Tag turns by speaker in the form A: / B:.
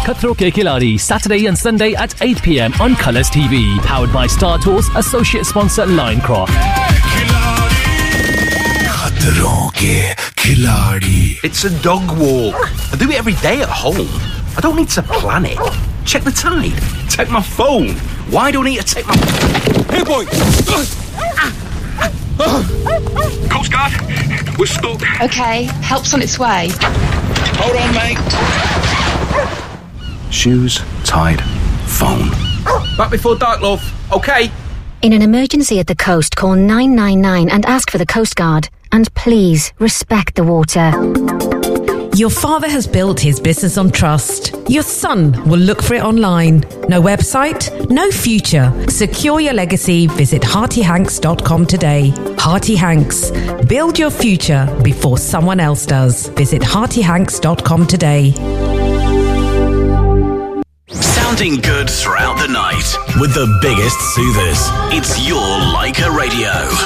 A: Cutthroat Ke Khiladi, Saturday and Sunday at 8 p.m. on Colours TV. Powered by Star Tours, associate sponsor Linecroft.
B: Cutthroat Ke Khiladi.
C: It's a dog walk. I do it every day at home. I don't need to plan it. Check the tide. Take my phone. Why do I need to take my...
B: Hey, boy!
C: Coast Guard, we're stuck.
D: Okay, help's on its way.
C: Hold on, mate. Shoes, tide, phone. Back before dark, love. Okay.
E: In an emergency at the coast, call 999 and ask for the Coast Guard. And please, respect the water.
F: Your father has built his business on trust. Your son will look for it online. No website, no future. Secure your legacy. Visit HeartyHanks.com today. Hearty Hanks. Build your future before someone else does. Visit HeartyHanks.com today.
G: Sounding good throughout the night with the biggest soothers. It's your Leica Radio.